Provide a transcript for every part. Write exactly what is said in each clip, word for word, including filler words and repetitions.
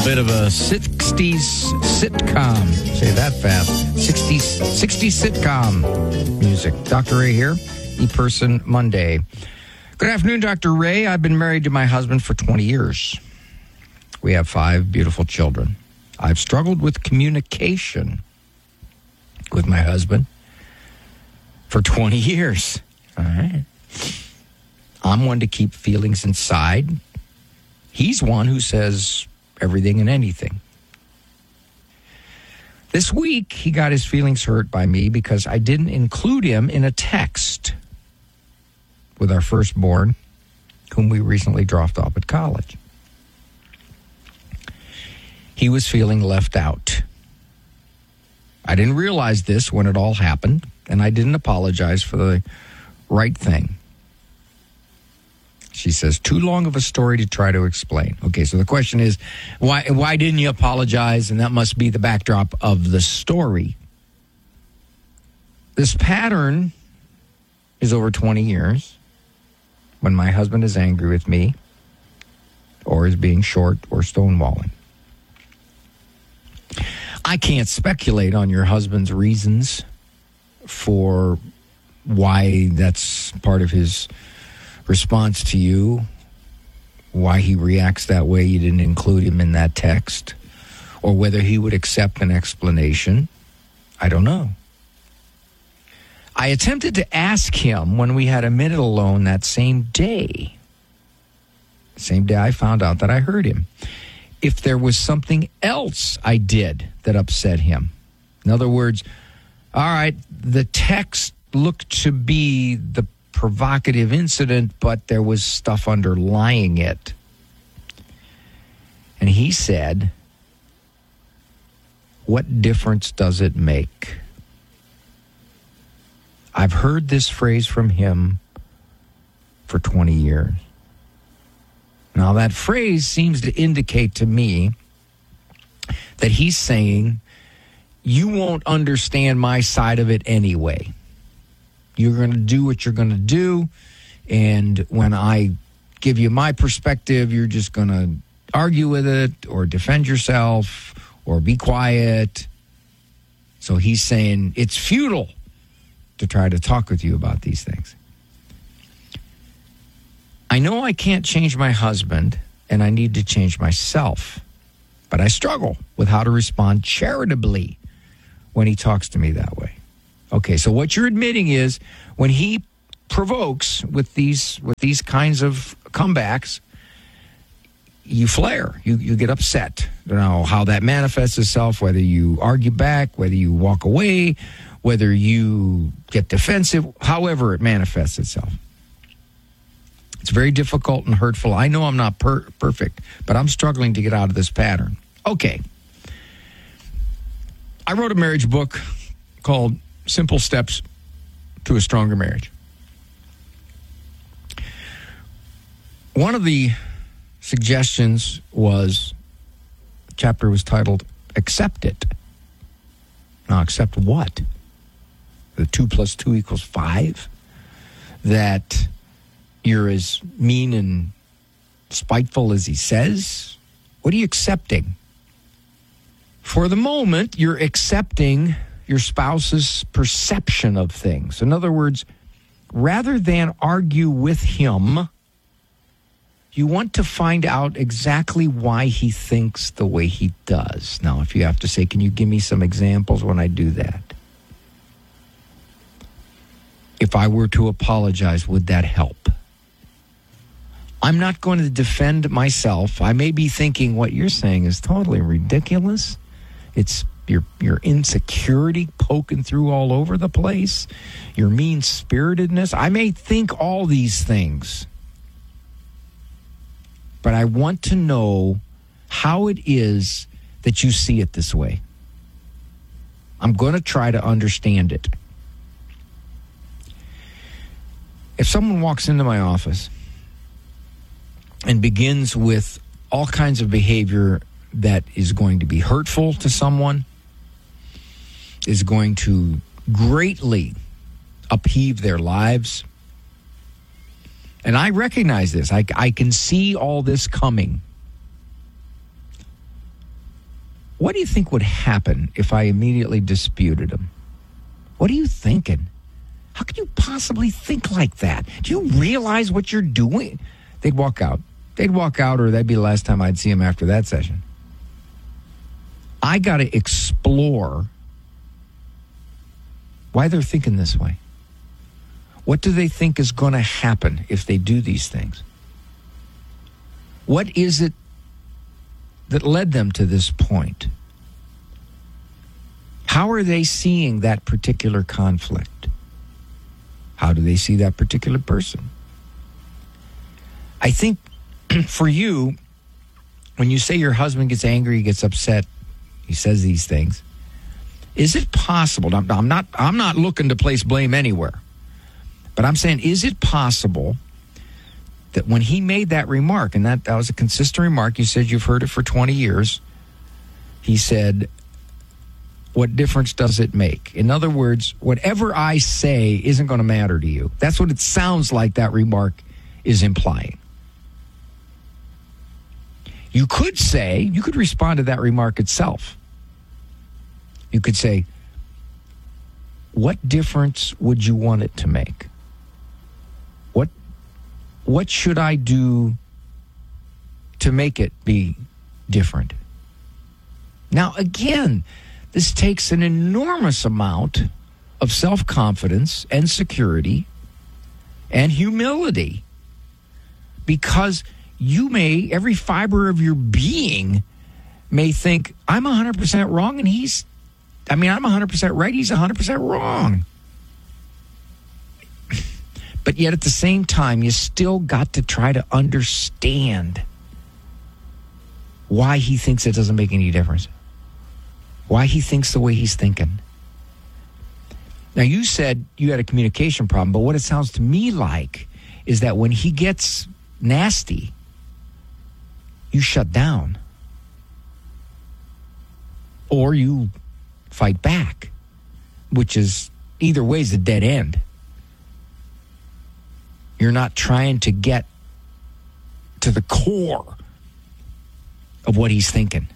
bit of a sixties sitcom. Say that fast. sixties, sixties sitcom music. Doctor Ray here, ePerson Monday. Good afternoon, Doctor Ray. I've been married to my husband for twenty years. We have five beautiful children. I've struggled with communication with my husband for twenty years. All right. I'm one to keep feelings inside. He's one who says everything and anything. This week, he got his feelings hurt by me because I didn't include him in a text with our firstborn, whom we recently dropped off at college. He was feeling left out. I didn't realize this when it all happened, and I didn't apologize for the right thing. She says, too long of a story to try to explain. Okay, so the question is, why why didn't you apologize? And that must be the backdrop of the story. This pattern is over twenty years. When my husband is angry with me, or is being short or stonewalling. I can't speculate on your husband's reasons for why that's part of his response to you, why he reacts that way. You didn't include him in that text, or whether he would accept an explanation. I don't know. I attempted to ask him when we had a minute alone that same day, same day I found out that I heard him, if there was something else I did that upset him. In other words, all right, the text looked to be the provocative incident, but there was stuff underlying it. And he said, what difference does it make? I've heard this phrase from him for twenty years. Now, that phrase seems to indicate to me that he's saying, you won't understand my side of it anyway. You're going to do what you're going to do, and when I give you my perspective, you're just going to argue with it or defend yourself or be quiet. So he's saying it's futile to try to talk with you about these things. I know I can't change my husband, and I need to change myself, but I struggle with how to respond charitably when he talks to me that way. Okay, so what you're admitting is when he provokes with these with these kinds of comebacks, you flare, you, you get upset. You know how that manifests itself, whether you argue back, whether you walk away, whether you get defensive, however it manifests itself. It's very difficult and hurtful. I know I'm not per- perfect, but I'm struggling to get out of this pattern. Okay. I wrote a marriage book called Simple Steps to a Stronger Marriage. One of the suggestions was, the chapter was titled, Accept It. Now, accept what? The two plus two equals five? That you're as mean and spiteful as he says? What are you accepting? For the moment, you're accepting your spouse's perception of things. In other words, rather than argue with him, you want to find out exactly why he thinks the way he does. Now, if you have to say, can you give me some examples when I do that? If I were to apologize, would that help? I'm not going to defend myself. I may be thinking what you're saying is totally ridiculous. It's your your insecurity poking through all over the place, your mean-spiritedness. I may think all these things, but I want to know how it is that you see it this way. I'm going to try to understand it. If someone walks into my office and begins with all kinds of behavior that is going to be hurtful to someone, is going to greatly upheave their lives, and I recognize this, I, I can see all this coming, what do you think would happen if I immediately disputed him? What are you thinking? How could you possibly think like that? Do you realize what you're doing? They'd walk out. They'd walk out, or that'd be the last time I'd see him after that session. I got to explore why they're thinking this way. What do they think is going to happen if they do these things? What is it that led them to this point? How are they seeing that particular conflict? How do they see that particular person? I think for you, when you say your husband gets angry, he gets upset, he says these things, is it possible? I'm, I'm not I'm not looking to place blame anywhere, but I'm saying, is it possible that when he made that remark, and that, that was a consistent remark, you said you've heard it for twenty years, he said, what difference does it make? In other words, whatever I say isn't going to matter to you. That's what it sounds like that remark is implying. You could say, you could respond to that remark itself. You could say, what difference would you want it to make? What what should I do to make it be different? Now, again, this takes an enormous amount of self-confidence and security and humility, because you may, every fiber of your being may think, I'm one hundred percent wrong and he's, I mean, I'm one hundred percent right, he's one hundred percent wrong. But yet at the same time, you still got to try to understand why he thinks it doesn't make any difference. Why he thinks the way he's thinking. Now, you said you had a communication problem, but what it sounds to me like is that when he gets nasty, you shut down. Or you fight back, which is, either way, is a dead end. You're not trying to get to the core of what he's thinking.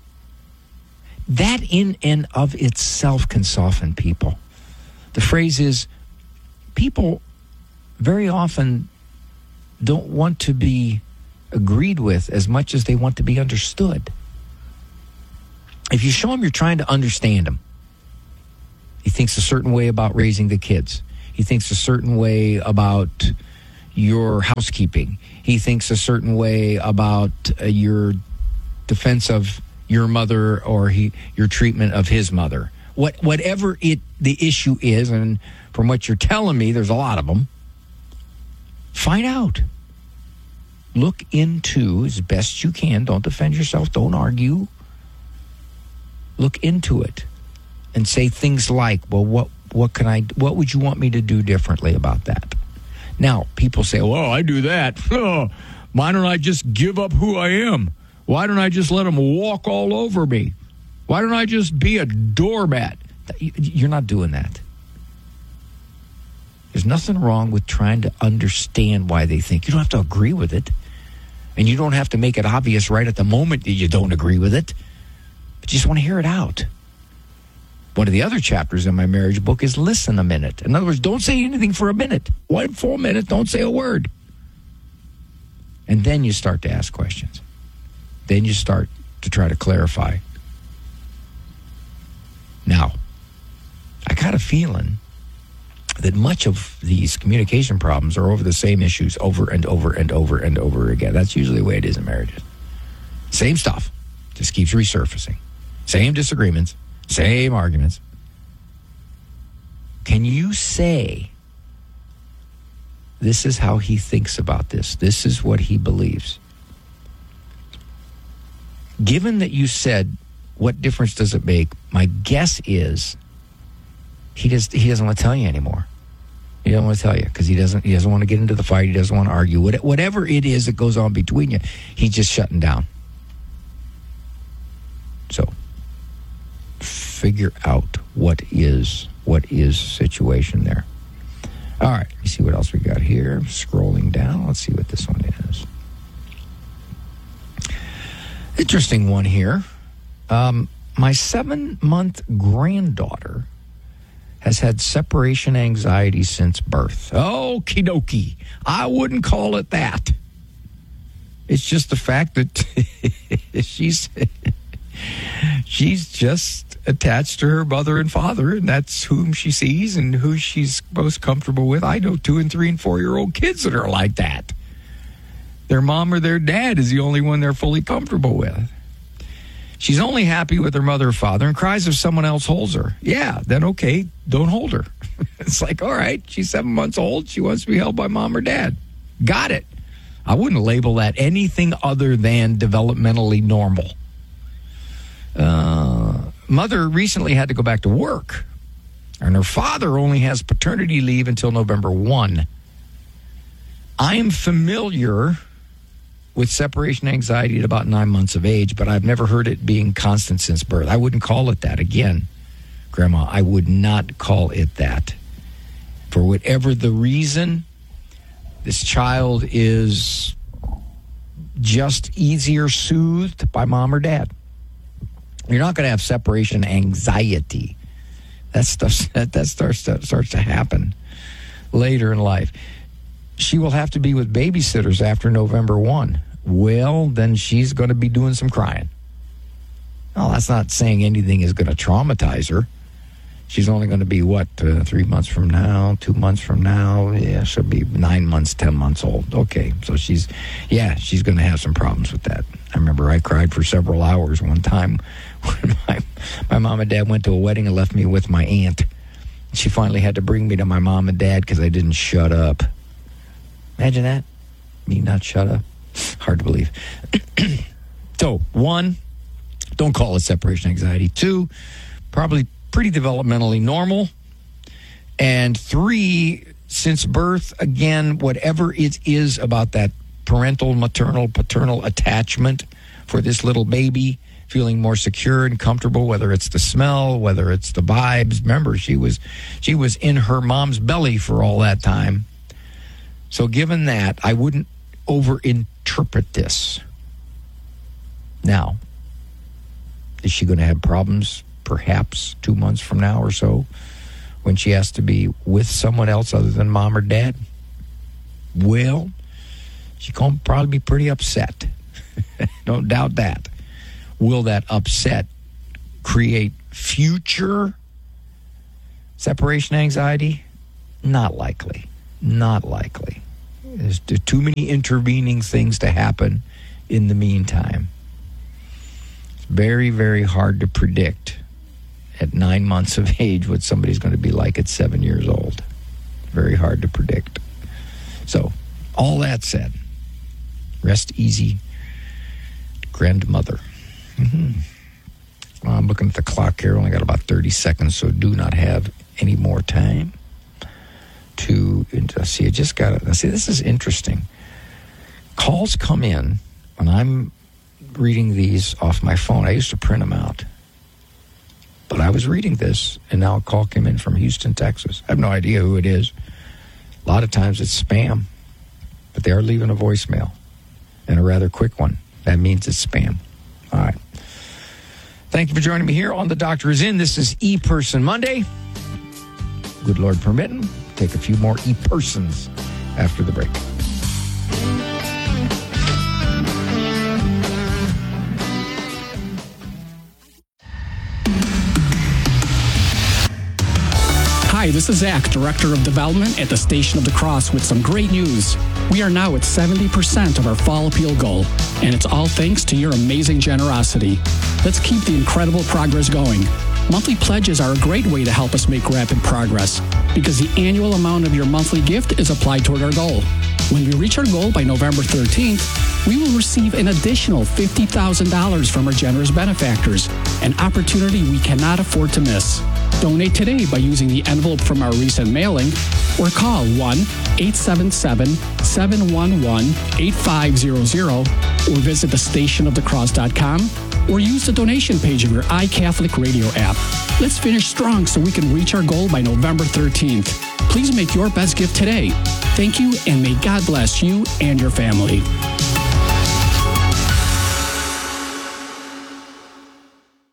That in and of itself can soften people. The phrase is, people very often don't want to be agreed with as much as they want to be understood. If you show him you're trying to understand him, he thinks a certain way about raising the kids. He thinks a certain way about your housekeeping. He thinks a certain way about uh, your defense of your mother, or he, your treatment of his mother. What, whatever it the issue is, and from what you're telling me, there's a lot of them, find out. Look into, as best you can, don't defend yourself, don't argue. Look into it and say things like, well, what what can I, what would you want me to do differently about that? Now, people say, well, I do that. Oh, why don't I just give up who I am? Why don't I just let them walk all over me? Why don't I just be a doormat? You're not doing that. There's nothing wrong with trying to understand why they think. You don't have to agree with it. And you don't have to make it obvious right at the moment that you don't agree with it. But you just want to hear it out. One of the other chapters in my marriage book is listen a minute. In other words, don't say anything for a minute. One full minute, don't say a word. And then you start to ask questions. Then you start to try to clarify. Now, I got a feeling that much of these communication problems are over the same issues over and over and over and over again. That's usually the way it is in marriages. Same stuff, just keeps resurfacing. Same disagreements, same arguments. Can you say, this is how he thinks about this, this is what he believes? Given that you said, what difference does it make? My guess is he just he doesn't want to tell you anymore. He doesn't want to tell you because he doesn't he doesn't want to get into the fight. He doesn't want to argue. Whatever it is that goes on between you, he's just shutting down. So figure out what is what is situation there. All right, let me see what else we got here. Scrolling down, let's see what this one is. Interesting one here. Um, my seven-month granddaughter has had separation anxiety since birth. Okie dokie. I wouldn't call it that. It's just the fact that she's she's just attached to her mother and father, and that's whom she sees and who she's most comfortable with. I know two and three and four-year-old kids that are like that. Their mom or their dad is the only one they're fully comfortable with. She's only happy with her mother or father and cries if someone else holds her. Yeah, then okay, don't hold her. It's like, all right, she's seven months old. She wants to be held by mom or dad. Got it. I wouldn't label that anything other than developmentally normal. Uh, mother recently had to go back to work, and her father only has paternity leave until November first. I am familiar with separation anxiety at about nine months of age, but I've never heard it being constant since birth. I wouldn't call it that. Again, Grandma, I would not call it that. For whatever the reason, this child is just easier soothed by mom or dad. You're not going to have separation anxiety. That stuff that, that starts to, starts to happen later in life. She will have to be with babysitters after November first. Well, then she's going to be doing some crying. Well, that's not saying anything is going to traumatize her. She's only going to be, what, uh, three months from now, two months from now? Yeah, she'll be nine months, ten months old. Okay, so she's, yeah, she's going to have some problems with that. I remember I cried for several hours one time when my, my mom and dad went to a wedding and left me with my aunt. She finally had to bring me to my mom and dad because I didn't shut up. Imagine that. Me not shut up. Hard to believe. So, one, don't call it separation anxiety. Two, probably pretty developmentally normal. And three, since birth, again, whatever it is about that parental, maternal, paternal attachment for this little baby, feeling more secure and comfortable, whether it's the smell, whether it's the vibes. Remember, she was she was in her mom's belly for all that time. So given that, I wouldn't overinterpret this. Now, is she going to have problems perhaps two months from now or so when she has to be with someone else other than mom or dad? Well, she's going to probably be pretty upset. Don't doubt that. Will that upset create future separation anxiety? Not likely. Not likely. There's too many intervening things to happen in the meantime. It's very, very hard to predict at nine months of age what somebody's going to be like at seven years old. Very hard to predict. So, all that said, rest easy, grandmother. Mm-hmm. Well, I'm looking at the clock here. Only got about thirty seconds, so do not have any more time to see. I just got it. See, this is interesting. Calls come in when I'm reading these off my phone. I used to print them out, but I was reading this, and now a call came in from Houston, Texas. I have no idea who it is. A lot of times it's spam, but they are leaving a voicemail, and a rather quick one. That means it's spam. All right. Thank you for joining me here on The Doctor Is In. This is E-Person Monday. Good Lord permitting, take a few more E-Persons after the break. Hi, this is Zach, Director of Development at the Station of the Cross with some great news. We are now at seventy percent of our fall appeal goal, and it's all thanks to your amazing generosity. Let's keep the incredible progress going. Monthly pledges are a great way to help us make rapid progress because the annual amount of your monthly gift is applied toward our goal. When we reach our goal by November thirteenth, we will receive an additional fifty thousand dollars from our generous benefactors, an opportunity we cannot afford to miss. Donate today by using the envelope from our recent mailing or call one eight seven seven, seven one one, eight five zero zero or visit the station of the cross dot com or use the donation page of your iCatholic radio app. Let's finish strong so we can reach our goal by November thirteenth. Please make your best gift today. Thank you, and may God bless you and your family.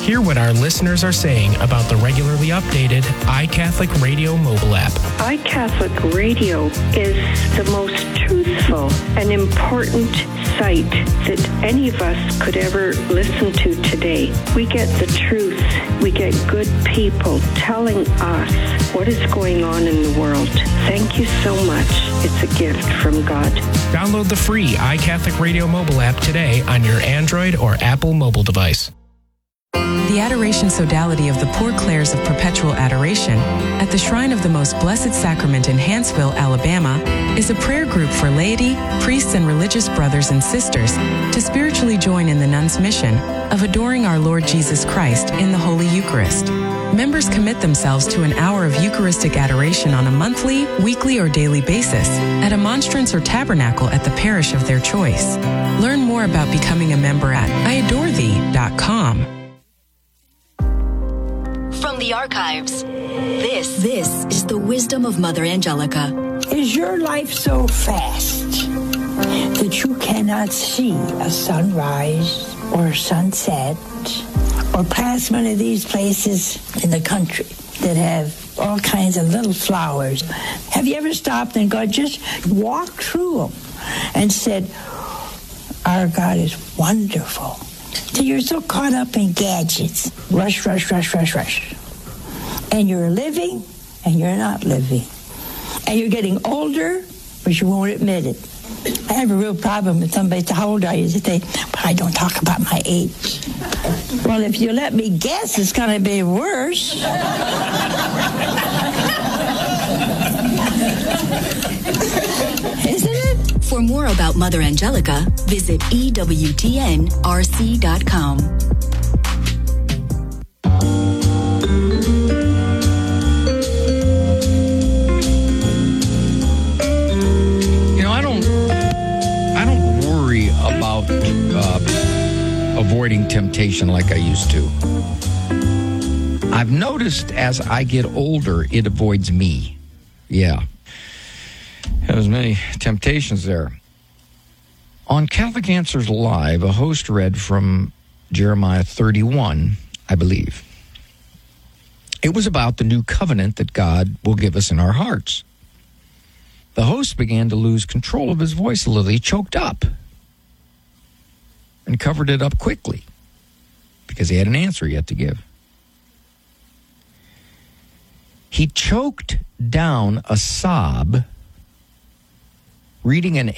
Hear what our listeners are saying about the regularly updated iCatholic Radio mobile app. iCatholic Radio is the most truthful and important site that any of us could ever listen to today. We get the truth. We get good people telling us what is going on in the world. Thank you so much. It's a gift from God. Download the free iCatholic Radio mobile app today on your Android or Apple mobile device. The Adoration Sodality of the Poor Clares of Perpetual Adoration at the Shrine of the Most Blessed Sacrament in Hanceville, Alabama, is a prayer group for laity, priests, and religious brothers and sisters to spiritually join in the nuns' mission of adoring our Lord Jesus Christ in the Holy Eucharist. Members commit themselves to an hour of Eucharistic adoration on a monthly, weekly, or daily basis at a monstrance or tabernacle at the parish of their choice. Learn more about becoming a member at I adore thee dot com. From the archives, this this is the wisdom of Mother Angelica. Is your life so fast that you cannot see a sunrise or a sunset or pass one of these places in the country that have all kinds of little flowers? Have you ever stopped and God just walked through them and said, our God is wonderful? So you're so caught up in gadgets. Rush, rush, rush, rush, rush. And you're living, and you're not living. And you're getting older, but you won't admit it. I have a real problem with somebody say, how old are you? They say, but I don't talk about my age. Well, if you let me guess, it's going to be worse. Isn't it? For more about Mother Angelica, visit E W T N R C dot com. You know, I don't, I don't worry about uh, avoiding temptation like I used to. I've noticed as I get older, it avoids me. Yeah. There's many temptations there. On Catholic Answers Live, a host read from Jeremiah thirty-one, I believe. It was about the new covenant that God will give us in our hearts. The host began to lose control of his voice a little. He choked up and covered it up quickly because he had an answer yet to give. He choked down a sob reading an